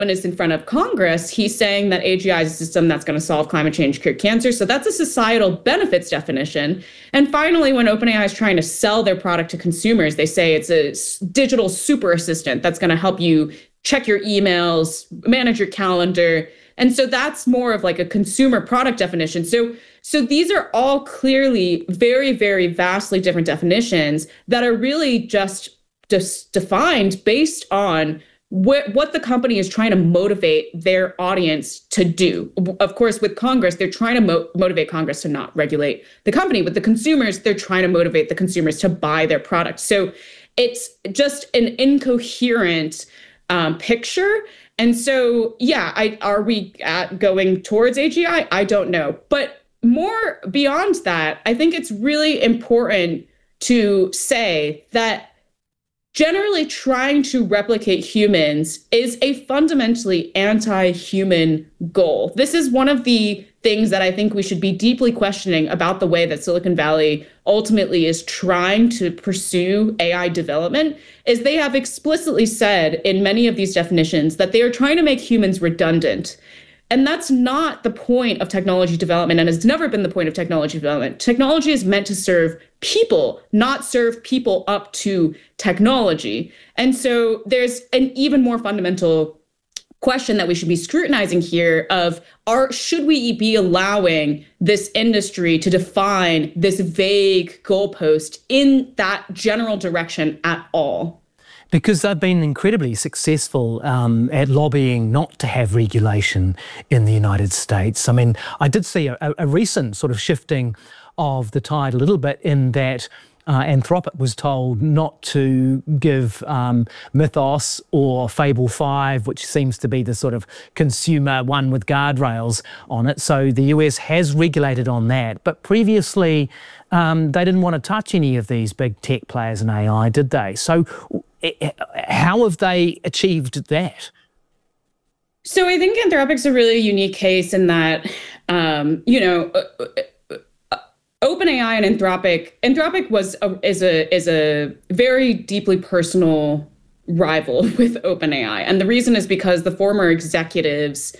is in front of Congress, he's saying that AGI is a system that's going to solve climate change, cure cancer. So that's a societal benefits definition. And finally, when OpenAI is trying to sell their product to consumers, they say it's a digital super assistant that's going to help you check your emails, manage your calendar. And so that's more of like a consumer product definition. So these are all clearly very, very vastly different definitions that are really just defined based on what the company is trying to motivate their audience to do. Of course, with Congress, they're trying to motivate Congress to not regulate the company. With the consumers, they're trying to motivate the consumers to buy their products. So it's just an incoherent picture. And so, yeah, are we going towards AGI? I don't know. But more beyond that, I think it's really important to say that generally trying to replicate humans is a fundamentally anti-human goal. This is one of the things that I think we should be deeply questioning about the way that Silicon Valley ultimately is trying to pursue AI development, is they have explicitly said in many of these definitions that they are trying to make humans redundant. And that's not the point of technology development and has never been the point of technology development. Technology is meant to serve people, not serve people up to technology. And so there's an even more fundamental question that we should be scrutinizing here of should we be allowing this industry to define this vague goalpost in that general direction at all? Because they've been incredibly successful at lobbying not to have regulation in the United States. I mean, I did see a recent sort of shifting of the tide a little bit in that Anthropic was told not to give Mythos or Fable 5, which seems to be the sort of consumer one with guardrails on it. So the US has regulated on that. But previously, they didn't want to touch any of these big tech players in AI, did they? So how have they achieved that? So I think Anthropic's a really unique case in that, OpenAI and Anthropic is a very deeply personal rival with OpenAI. And the reason is because the former executives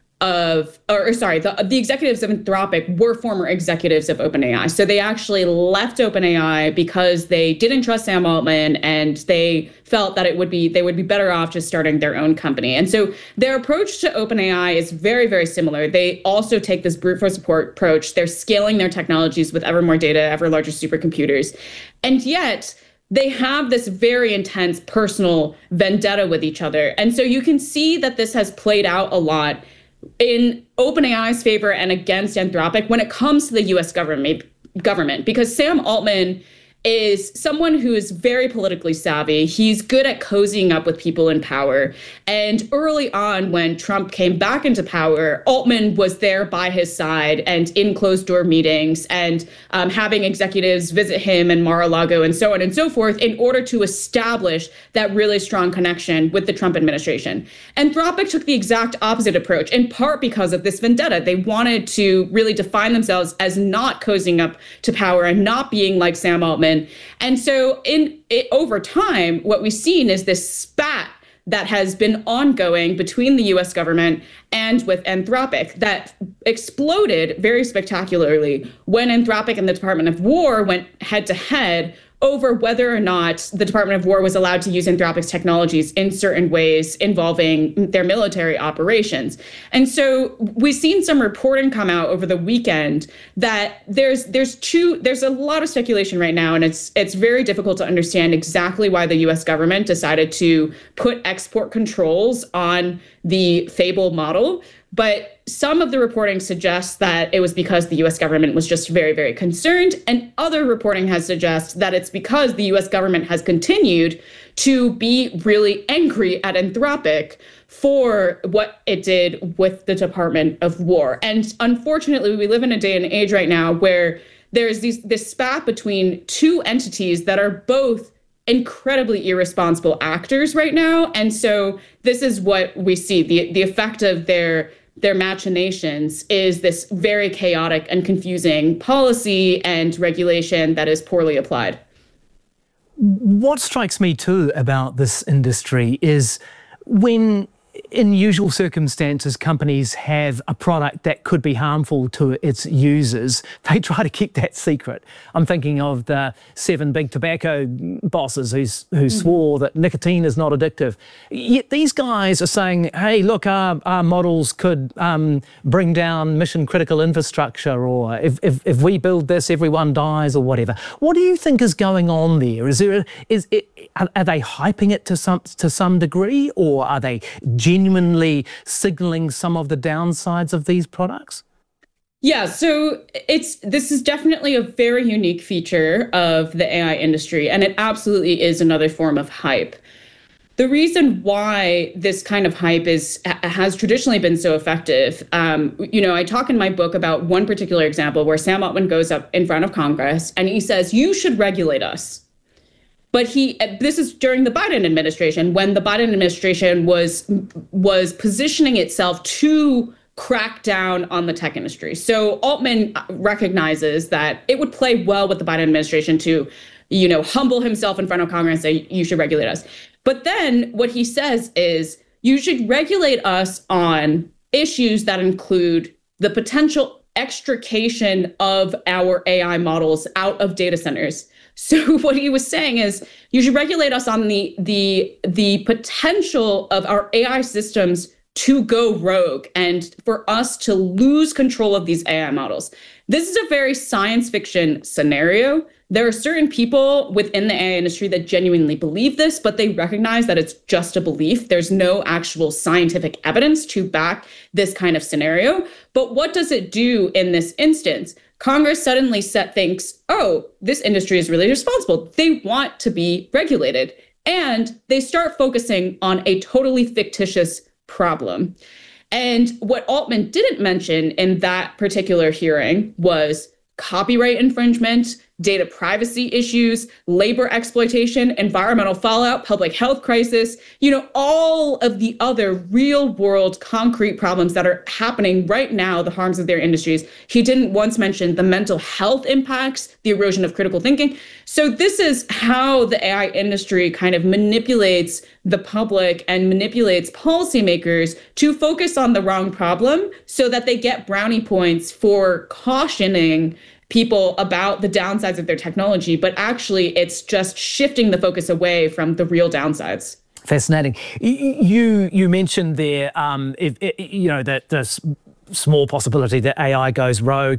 the executives of Anthropic were former executives of OpenAI. So they actually left OpenAI because they didn't trust Sam Altman and they felt that they would be better off just starting their own company. And so their approach to OpenAI is very, very similar. They also take this brute force approach. They're scaling their technologies with ever more data, ever larger supercomputers. And yet they have this very intense personal vendetta with each other. And so you can see that this has played out a lot in OpenAI's favor and against Anthropic when it comes to the US government, because Sam Altman is someone who is very politically savvy. He's good at cozying up with people in power. And early on, when Trump came back into power, Altman was there by his side and in closed door meetings and having executives visit him in Mar-a-Lago and so on and so forth in order to establish that really strong connection with the Trump administration. Anthropic took the exact opposite approach, in part because of this vendetta. They wanted to really define themselves as not cozying up to power and not being like Sam Altman. And so over time, what we've seen is this spat that has been ongoing between the US government and with Anthropic that exploded very spectacularly when Anthropic and the Department of War went head to head over whether or not the Department of War was allowed to use Anthropic's technologies in certain ways involving their military operations. And so we've seen some reporting come out over the weekend that there's a lot of speculation right now, and it's very difficult to understand exactly why the US government decided to put export controls on the Fable model. But some of the reporting suggests that it was because the US government was just very, very concerned. And other reporting has suggested that it's because the US government has continued to be really angry at Anthropic for what it did with the Department of War. And unfortunately, we live in a day and age right now where there's this spat between two entities that are both incredibly irresponsible actors right now. And so this is what we see. The effect of their machinations is this very chaotic and confusing policy and regulation that is poorly applied. What strikes me too about this industry is when in usual circumstances, companies have a product that could be harmful to its users. They try to keep that secret. I'm thinking of the 7 big tobacco bosses who swore that nicotine is not addictive. Yet these guys are saying, hey, look, our models could bring down mission-critical infrastructure, or if we build this, everyone dies, or whatever. What do you think is going on there? Are they hyping it to some degree, or are they genuinely signalling some of the downsides of these products? Yeah, so this is definitely a very unique feature of the AI industry, and it absolutely is another form of hype. The reason why this kind of hype has traditionally been so effective, I talk in my book about one particular example where Sam Altman goes up in front of Congress and he says, you should regulate us. But this is during the Biden administration, when the Biden administration was positioning itself to crack down on the tech industry. So Altman recognizes that it would play well with the Biden administration to, humble himself in front of Congress and say, you should regulate us. But then what he says is, you should regulate us on issues that include the potential extrication of our AI models out of data centers. So what he was saying is, you should regulate us on the potential of our AI systems to go rogue and for us to lose control of these AI models. This is a very science fiction scenario. There are certain people within the AI industry that genuinely believe this, but they recognize that it's just a belief. There's no actual scientific evidence to back this kind of scenario. But what does it do in this instance? Congress suddenly thinks, oh, this industry is really responsible. They want to be regulated. And they start focusing on a totally fictitious problem. And what Altman didn't mention in that particular hearing was copyright infringement, data privacy issues, labor exploitation, environmental fallout, public health crisis, all of the other real world concrete problems that are happening right now, the harms of their industries. He didn't once mention the mental health impacts, the erosion of critical thinking. So this is how the AI industry kind of manipulates the public and manipulates policymakers to focus on the wrong problem so that they get brownie points for cautioning people about the downsides of their technology, but actually it's just shifting the focus away from the real downsides. Fascinating. You mentioned there, that there's small possibility that AI goes rogue,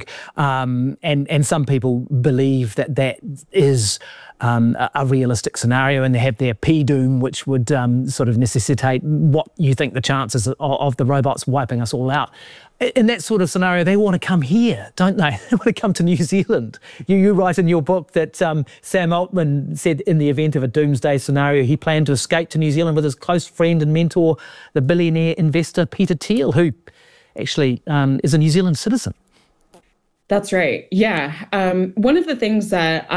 and some people believe that is a realistic scenario, and they have their P-doom, which would sort of necessitate what you think the chances of the robots wiping us all out. In that sort of scenario, they want to come here, don't they? They want to come to New Zealand. You write in your book that Sam Altman said in the event of a doomsday scenario, he planned to escape to New Zealand with his close friend and mentor, the billionaire investor Peter Thiel, who actually is a New Zealand citizen. That's right. Yeah. One of the things that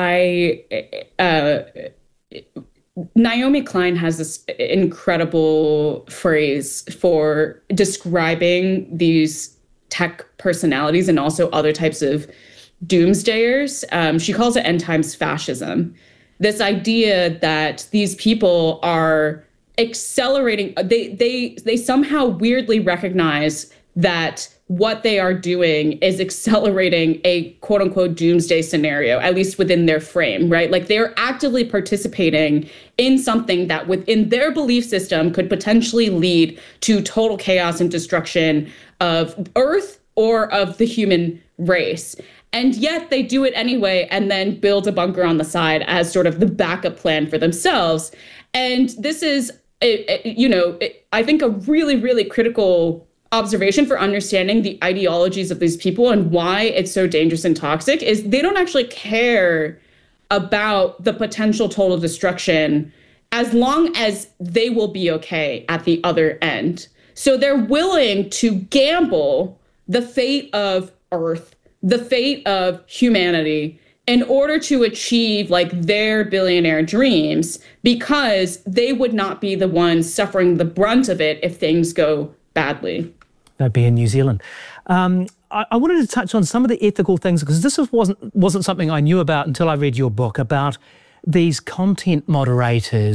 Naomi Klein has this incredible phrase for describing these tech personalities and also other types of doomsdayers. She calls it end times fascism. This idea that these people are accelerating, they somehow weirdly recognize that what they are doing is accelerating a quote unquote doomsday scenario, at least within their frame, right? Like they're actively participating in something that within their belief system could potentially lead to total chaos and destruction of Earth or of the human race. And yet they do it anyway and then build a bunker on the side as sort of the backup plan for themselves. And this is, I think a really, really critical observation for understanding the ideologies of these people and why it's so dangerous and toxic is they don't actually care about the potential total destruction as long as they will be okay at the other end. So they're willing to gamble the fate of Earth, the fate of humanity, in order to achieve like their billionaire dreams, because they would not be the ones suffering the brunt of it if things go badly. They'd be in New Zealand. I wanted to touch on some of the ethical things, because this wasn't something I knew about until I read your book, about these content moderators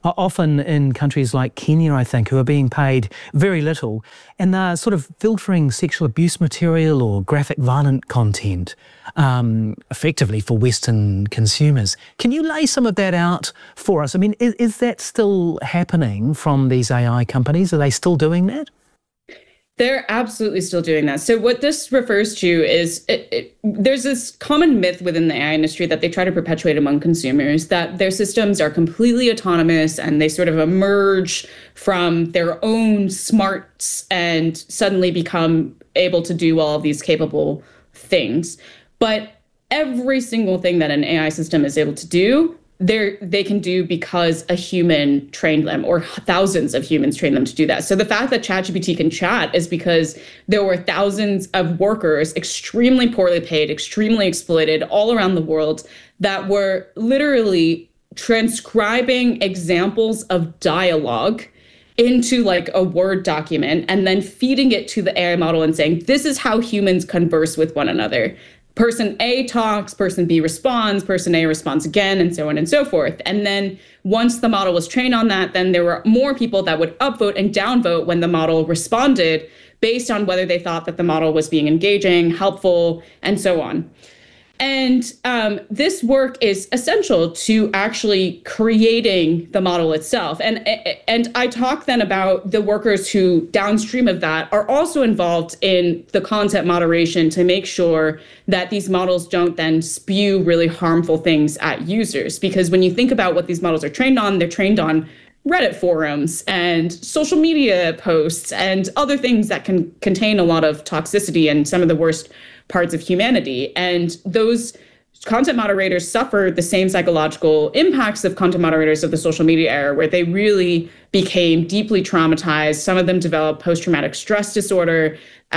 often in countries like Kenya, I think, who are being paid very little, and they're sort of filtering sexual abuse material or graphic violent content effectively for Western consumers. Can you lay some of that out for us? I mean, is that still happening from these AI companies? Are they still doing that? They're absolutely still doing that. So what this refers to is there's this common myth within the AI industry that they try to perpetuate among consumers, that their systems are completely autonomous and they sort of emerge from their own smarts and suddenly become able to do all of these capable things. But every single thing that an AI system is able to do, they can do because a human trained them, or thousands of humans trained them to do that. So the fact that ChatGPT can chat is because there were thousands of workers, extremely poorly paid, extremely exploited all around the world, that were literally transcribing examples of dialogue into like a Word document and then feeding it to the AI model and saying, this is how humans converse with one another. Person A talks, person B responds, person A responds again, and so on and so forth. And then once the model was trained on that, then there were more people that would upvote and downvote when the model responded based on whether they thought that the model was being engaging, helpful, and so on. And this work is essential to actually creating the model itself. And I talk then about the workers who downstream of that are also involved in the content moderation to make sure that these models don't then spew really harmful things at users. Because when you think about what these models are trained on, they're trained on Reddit forums and social media posts and other things that can contain a lot of toxicity and some of the worst parts of humanity. And those content moderators suffer the same psychological impacts of content moderators of the social media era, where they really became deeply traumatized. Some of them developed post-traumatic stress disorder.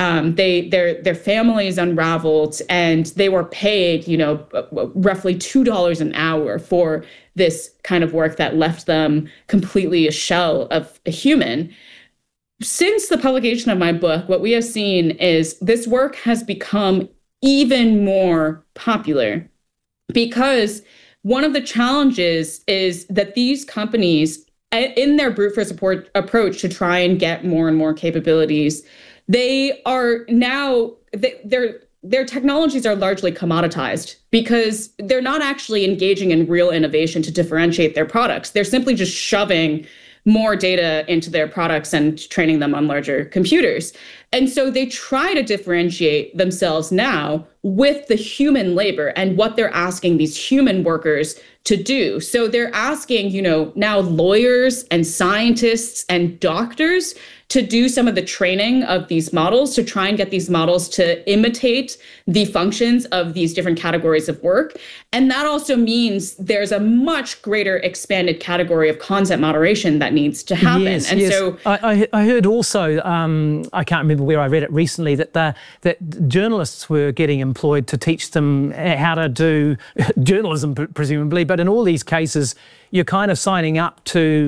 Their families unraveled, and they were paid, roughly $2 an hour for this kind of work that left them completely a shell of a human. Since the publication of my book, what we have seen is this work has become even more popular, because one of the challenges is that these companies, in their brute force approach to try and get more and more capabilities, they are now, their technologies are largely commoditized because they're not actually engaging in real innovation to differentiate their products. They're simply just shoving more data into their products and training them on larger computers. And so they try to differentiate themselves now with the human labor and what they're asking these human workers to do. So they're asking, now lawyers and scientists and doctors to do some of the training of these models, to try and get these models to imitate the functions of these different categories of work. And that also means there's a much greater expanded category of content moderation that needs to happen. Yes, and yes. So I heard also, I can't remember where I read it recently, that journalists were getting employed to teach them how to do journalism, presumably. But in all these cases, you're kind of signing up to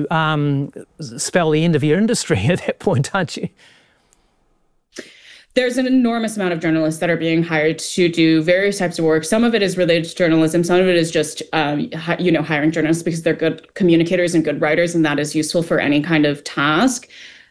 spell the end of your industry at that point, aren't you? There's an enormous amount of journalists that are being hired to do various types of work. Some of it is related to journalism. Some of it is just, hiring journalists because they're good communicators and good writers, and that is useful for any kind of task.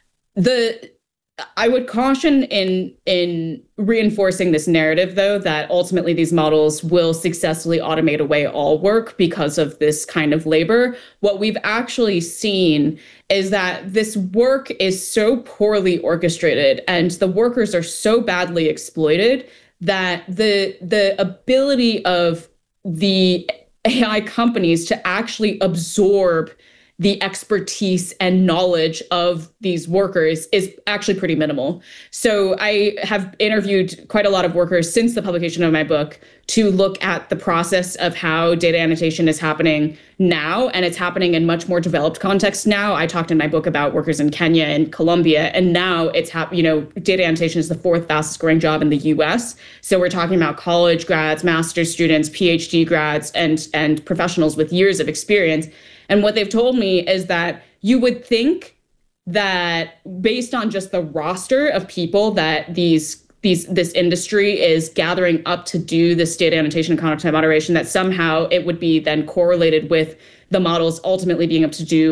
I would caution in reinforcing this narrative, though, that ultimately these models will successfully automate away all work because of this kind of labor. What we've actually seen is that this work is so poorly orchestrated and the workers are so badly exploited that the ability of the AI companies to actually absorb the expertise and knowledge of these workers is actually pretty minimal. So I have interviewed quite a lot of workers since the publication of my book to look at the process of how data annotation is happening now, and it's happening in much more developed context now. I talked in my book about workers in Kenya and Colombia, and now it's data annotation is the fourth fastest growing job in the US. So we're talking about college grads, master's students, PhD grads, and professionals with years of experience. And what they've told me is that you would think that based on just the roster of people that this industry is gathering up to do this data annotation and content moderation, that somehow it would be then correlated with the models ultimately being able to do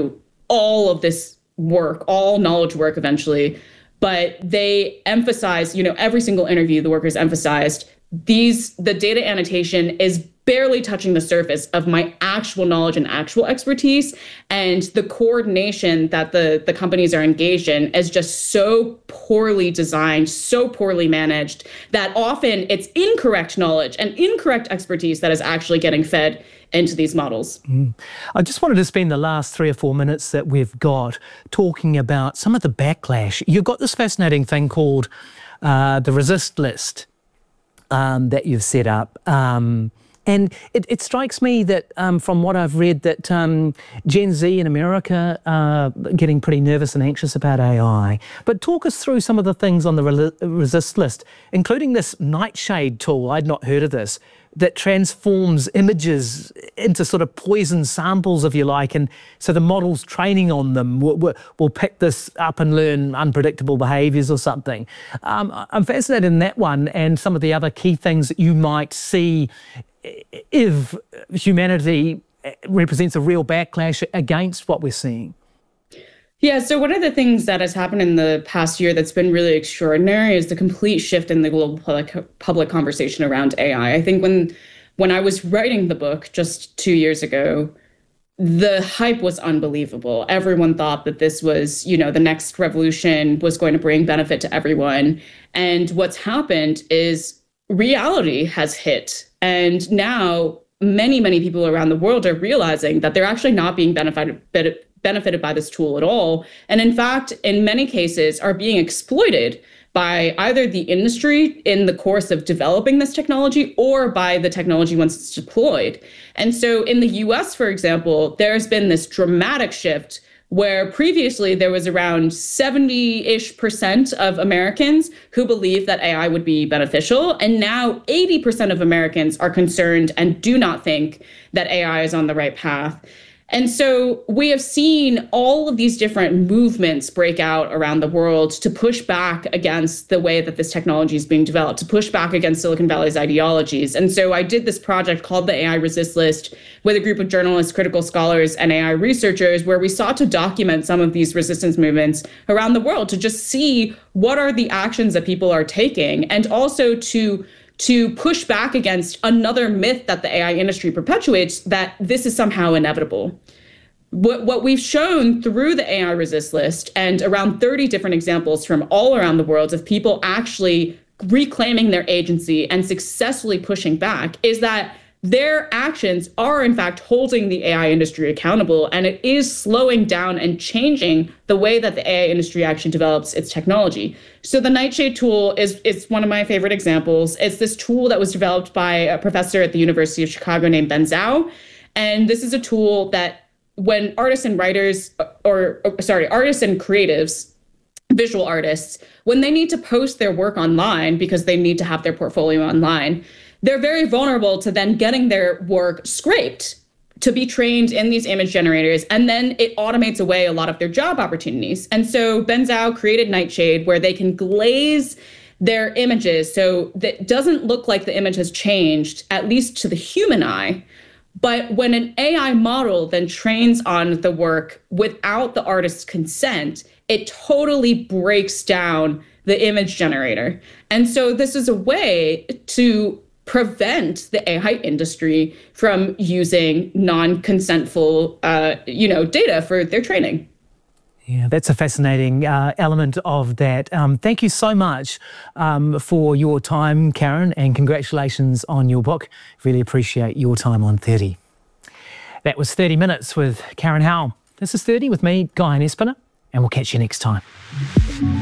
all of this work, all knowledge work eventually. But they emphasize, every single interview, the workers emphasized the data annotation is barely touching the surface of my actual knowledge and actual expertise. And the coordination that the companies are engaged in is just so poorly designed, so poorly managed, that often it's incorrect knowledge and incorrect expertise that is actually getting fed into these models. I just wanted to spend the last 3 or 4 minutes that we've got talking about some of the backlash. You've got this fascinating thing called the resist list that you've set up. And it strikes me that from what I've read that Gen Z in America are getting pretty nervous and anxious about AI. But talk us through some of the things on the resist list, including this Nightshade tool, I'd not heard of this, that transforms images into sort of poison samples, if you like, and so the model's training on them will pick this up and learn unpredictable behaviours or something. I'm fascinated in that one and some of the other key things that you might see if humanity represents a real backlash against what we're seeing. Yeah, so one of the things that has happened in the past year that's been really extraordinary is the complete shift in the global public conversation around AI. I think when I was writing the book just 2 years ago, the hype was unbelievable. Everyone thought that this was, the next revolution was going to bring benefit to everyone. And what's happened is reality has hit. And now many, many people around the world are realizing that they're actually not being benefited by this tool at all. And in fact, in many cases are being exploited by either the industry in the course of developing this technology or by the technology once it's deployed. And so in the US, for example, there's been this dramatic shift where previously there was around 70-ish% of Americans who believed that AI would be beneficial. And now 80% of Americans are concerned and do not think that AI is on the right path. And so we have seen all of these different movements break out around the world to push back against the way that this technology is being developed, to push back against Silicon Valley's ideologies. And so I did this project called the AI Resist List with a group of journalists, critical scholars, and AI researchers, where we sought to document some of these resistance movements around the world to just see what are the actions that people are taking, and also to push back against another myth that the AI industry perpetuates, that this is somehow inevitable. What we've shown through the AI Resist List and around 30 different examples from all around the world of people actually reclaiming their agency and successfully pushing back is that their actions are in fact holding the AI industry accountable, and it is slowing down and changing the way that the AI industry actually develops its technology. So the Nightshade tool is one of my favorite examples. It's this tool that was developed by a professor at the University of Chicago named Ben Zhao. And this is a tool that when artists and creatives, visual artists, when they need to post their work online because they need to have their portfolio online, they're very vulnerable to then getting their work scraped to be trained in these image generators, and then it automates away a lot of their job opportunities. And so Ben Zhao created Nightshade, where they can glaze their images so that it doesn't look like the image has changed, at least to the human eye. But when an AI model then trains on the work without the artist's consent, it totally breaks down the image generator. And so this is a way to prevent the AI industry from using non-consentful, data for their training. Yeah, that's a fascinating element of that. Thank you so much for your time, Karen, and congratulations on your book. Really appreciate your time on 30. That was 30 Minutes with Karen Howell. This is 30 with me, Guy Espiner, and we'll catch you next time.